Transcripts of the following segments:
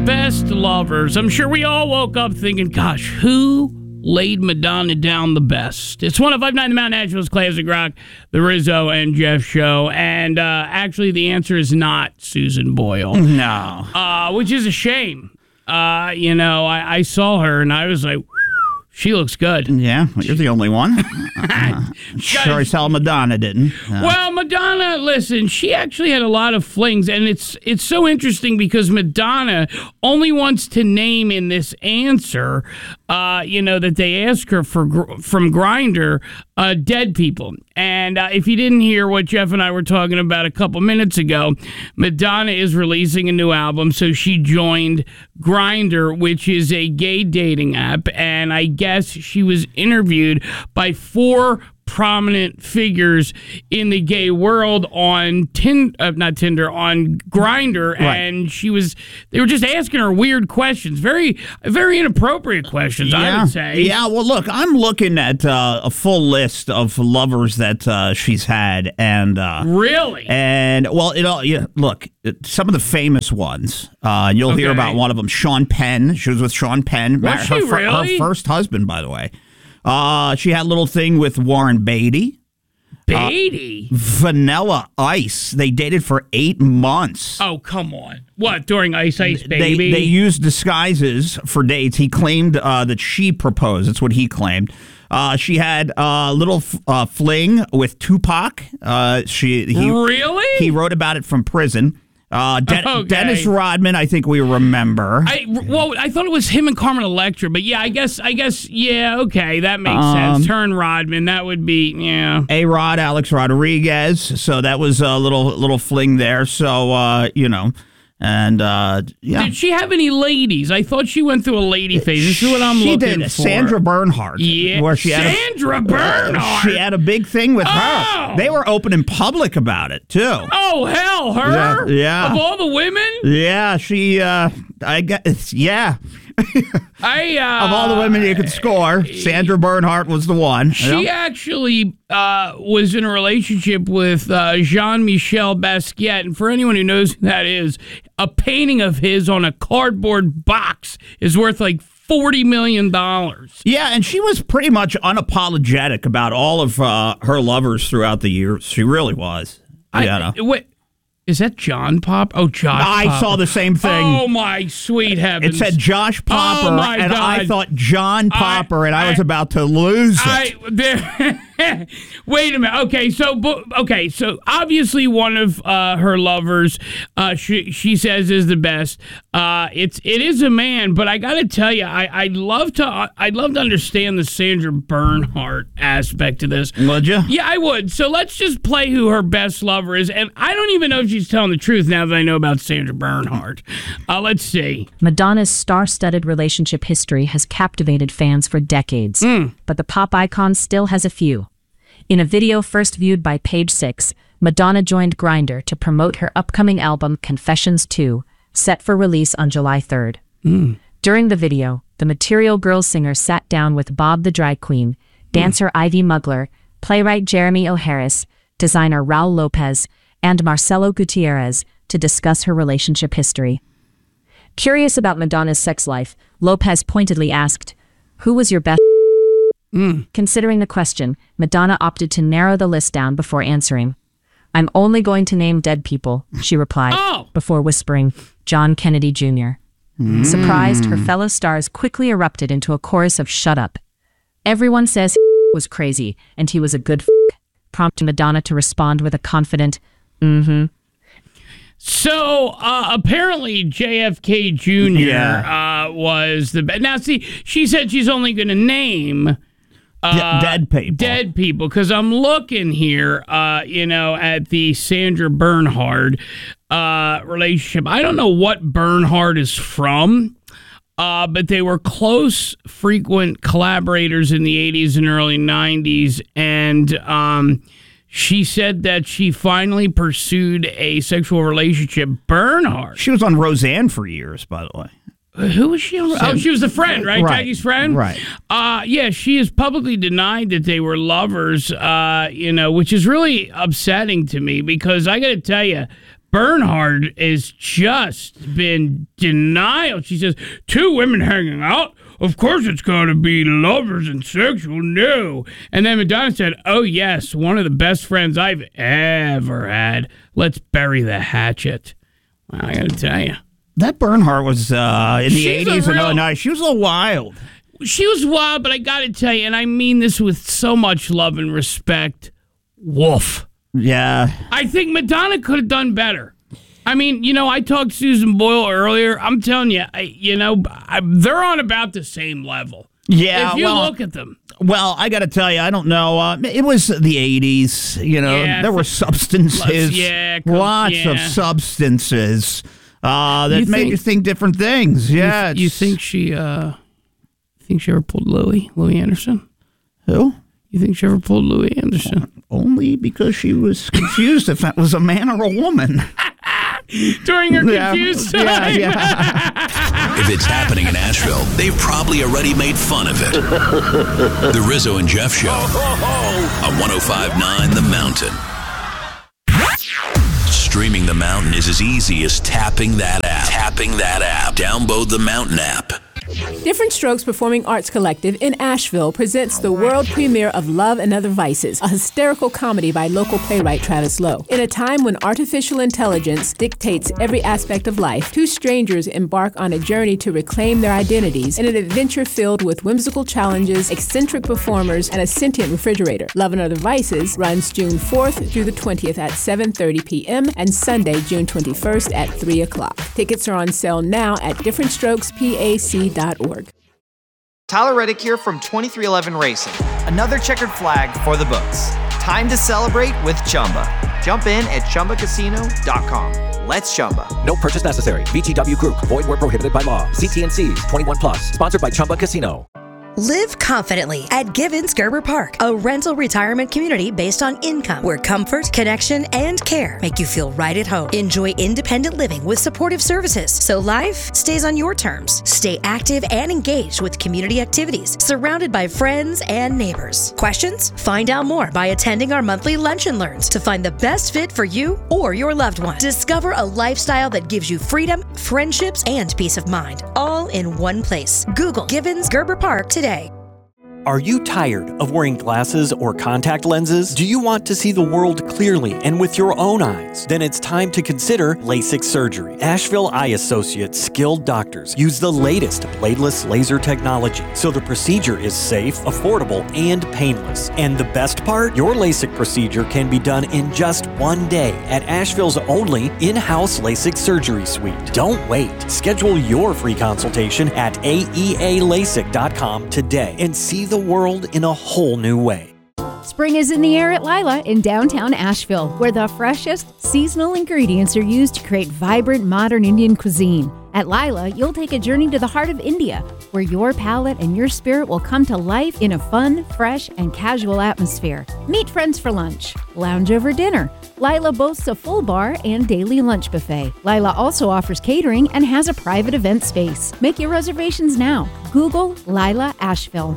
best lovers. I'm sure we all woke up thinking, gosh, who laid Madonna down the best? It's 105.9 The Mount Nashville's Classic Rock, the Rizzo and Jeff show. And actually, the answer is not Susan Boyle. No. Which is a shame. I saw her and I was like, she looks good. Yeah, you're the only one. Sure I saw Madonna didn't. Well, Madonna, listen, she actually had a lot of flings, and it's so interesting because Madonna only wants to name in this answer, that they ask her from Grindr, dead people. And if you didn't hear what Jeff and I were talking about a couple minutes ago, Madonna is releasing a new album, so she joined Grindr, which is a gay dating app, and I guess she was interviewed by 4 prominent figures in the gay world on on Grindr, right. And they were just asking her weird questions, very, very inappropriate questions, I would say. Yeah, well, look, I'm looking at a full list of lovers that she's had, and really, and well, look, some of the famous ones. You'll hear about one of them, Sean Penn. She was with Sean Penn. Was she really? Her first husband, by the way. She had a little thing with Warren Beatty. Vanilla Ice. They dated for 8 months. Oh, come on. What, during Ice Baby? They used disguises for dates. He claimed that she proposed. That's what he claimed. She had a little fling with Tupac. Really? He wrote about it from prison. Dennis Rodman, I think we remember. I thought it was him and Carmen Electra, but yeah, I guess, yeah, okay, that makes sense. Turn Rodman, that would be, yeah. A-Rod, Alex Rodriguez, so that was a little fling there, so, and, yeah. Did she have any ladies? I thought she went through a lady phase. This is what I'm looking for. She did. Sandra Bernhard. Yeah, where she Sandra Bernhard. She had a big thing with her. They were open in public about it, too. Oh, hell, her? Yeah. Of all the women? Yeah, she, I guess, yeah. Of all the women you could score, Sandra Bernhardt was the one. She actually was in a relationship with Jean-Michel Basquiat, and for anyone who knows who that is, a painting of his on a cardboard box is worth like $40 million. Yeah, and she was pretty much unapologetic about all of her lovers throughout the years. She really was. Wait. Is that John Pop? Oh, Josh Popper. I saw the same thing. Oh, my sweet heavens. It said Josh Popper, and God. I thought John Popper, and I was about to lose it. Wait a minute. Okay, so obviously one of her lovers, she says is the best. It is a man, but I got to tell you, I'd love to understand the Sandra Bernhardt aspect of this. Would you? Yeah, I would. So let's just play who her best lover is, and I don't even know if she's telling the truth now that I know about Sandra Bernhardt. Let's see. Madonna's star-studded relationship history has captivated fans for decades, but the pop icon still has a few. In a video first viewed by Page Six, Madonna joined Grindr to promote her upcoming album Confessions 2, set for release on July 3rd. During the video, the Material Girls singer sat down with Bob the Drag Queen, dancer Ivy Mugler, playwright Jeremy O'Harris, designer Raul Lopez, and Marcelo Gutierrez to discuss her relationship history. Curious about Madonna's sex life, Lopez pointedly asked, "Who was your best?" Considering the question, Madonna opted to narrow the list down before answering. "I'm only going to name dead people," she replied, before whispering, "John Kennedy Jr." Surprised, her fellow stars quickly erupted into a chorus of "shut up." Everyone says he was crazy, and he was a good prompting Madonna to respond with a confident, So, apparently JFK Jr. Was the best. Now, see, she said she's only going to name dead people. Dead people, because I'm looking here, at the Sandra Bernhard relationship. I don't know what Bernhard is from, but they were close, frequent collaborators in the 80s and early 90s, and she said that she finally pursued a sexual relationship. Bernhard. She was on Roseanne for years, by the way. Who was she on? Oh, she was the friend, right? Jackie's friend? Right. Yeah, she has publicly denied that they were lovers, which is really upsetting to me because I got to tell you, Bernhard has just been denial. She says, 2 women hanging out? Of course it's going to be lovers and sexual. No. And then Madonna said, oh, yes, one of the best friends I've ever had. Let's bury the hatchet. Well, I got to tell you. That Bernhardt was in the She's 80s and 09. She was a little wild. She was wild, but I got to tell you, and I mean this with so much love and respect, woof. Yeah. I think Madonna could have done better. I mean, I talked Susan Boyle earlier. I'm telling you, they're on about the same level. Yeah. If you look at them. Well, I got to tell you, I don't know. It was the 80s. There were substances. Lots of substances that made you think different things. Yeah. You think she ever pulled Louis Anderson? Who? You think she ever pulled Louis Anderson? Only because she was confused if that was a man or a woman. During her confused time. Yeah. If it's happening in Asheville, they've probably already made fun of it. The Rizzo and Jeff Show on 105.9 The Mountain. Streaming The Mountain is as easy as tapping that app. Download the Mountain app. Different Strokes Performing Arts Collective in Asheville presents the world premiere of Love and Other Vices, a hysterical comedy by local playwright Travis Lowe. In a time when artificial intelligence dictates every aspect of life, 2 strangers embark on a journey to reclaim their identities in an adventure filled with whimsical challenges, eccentric performers, and a sentient refrigerator. Love and Other Vices runs June 4th through the 20th at 7:30 p.m. and Sunday, June 21st at 3 o'clock. Tickets are on sale now at differentstrokespac.org. Tyler Reddick here from 2311 Racing. Another checkered flag for the books. Time to celebrate with Chumba. Jump in at ChumbaCasino.com. Let's Chumba. No purchase necessary. VGW Group. Void where prohibited by law. See T&Cs. 21 plus. Sponsored by Chumba Casino. Live confidently at Givens Gerber Park, a rental retirement community based on income, where comfort, connection, and care make you feel right at home. Enjoy independent living with supportive services, so life stays on your terms. Stay active and engaged with community activities, surrounded by friends and neighbors. Questions? Find out more by attending our monthly Lunch and Learns to find the best fit for you or your loved one. Discover a lifestyle that gives you freedom, friendships, and peace of mind, all in one place. Google Givens Gerber Park today. Are you tired of wearing glasses or contact lenses? Do you want to see the world clearly and with your own eyes? Then it's time to consider LASIK surgery. Asheville Eye Associates skilled doctors use the latest bladeless laser technology, so the procedure is safe, affordable, and painless. And the best part? Your LASIK procedure can be done in just 1 day at Asheville's only in-house LASIK surgery suite. Don't wait. Schedule your free consultation at aealasik.com today and see the world in a whole new way. Spring is in the air at Lila in downtown Asheville, where the freshest seasonal ingredients are used to create vibrant modern Indian cuisine. At Lila, you'll take a journey to the heart of India, where your palate and your spirit will come to life in a fun, fresh, and casual atmosphere. Meet friends for lunch, lounge over dinner. Lila boasts a full bar and daily lunch buffet. Lila also offers catering and has a private event space. Make your reservations now. Google Lila Asheville.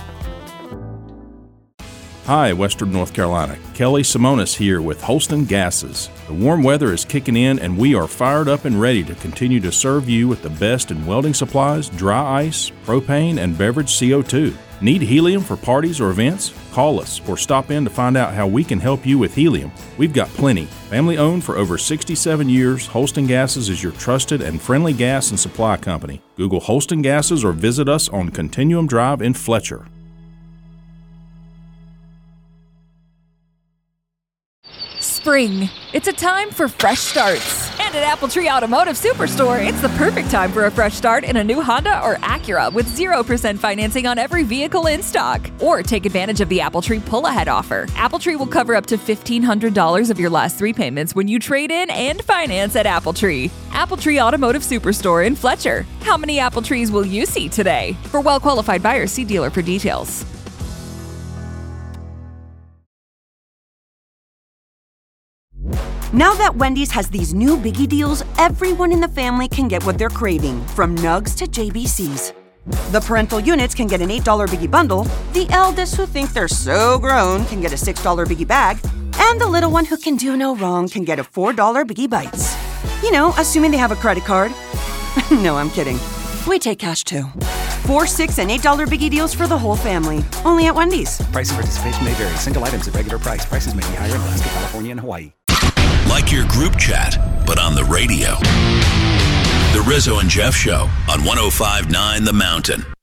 Hi, Western North Carolina. Kelly Simonis here with Holston Gases. The warm weather is kicking in and we are fired up and ready to continue to serve you with the best in welding supplies, dry ice, propane, and beverage CO2. Need helium for parties or events? Call us or stop in to find out how we can help you with helium. We've got plenty. Family owned for over 67 years, Holston Gases is your trusted and friendly gas and supply company. Google Holston Gases or visit us on Continuum Drive in Fletcher. Spring. It's a time for fresh starts. And at Apple Tree Automotive Superstore, it's the perfect time for a fresh start in a new Honda or Acura with 0% financing on every vehicle in stock. Or take advantage of the Apple Tree pull-ahead offer. Apple Tree will cover up to $1,500 of your last 3 payments when you trade in and finance at Apple Tree. Apple Tree Automotive Superstore in Fletcher. How many Apple Trees will you see today? For well-qualified buyers, see dealer for details. Now that Wendy's has these new biggie deals, everyone in the family can get what they're craving, from nugs to JBCs. The parental units can get an $8 biggie bundle, the eldest who think they're so grown can get a $6 biggie bag, and the little one who can do no wrong can get a $4 biggie bites. You know, assuming they have a credit card. No, I'm kidding. We take cash too. $4, $6, and $8 biggie deals for the whole family. Only at Wendy's. Price and participation may vary. Single items at regular price. Prices may be higher in Alaska, California, and Hawaii. Like your group chat, but on the radio. The Rizzo and Jeff Show on 105.9 The Mountain.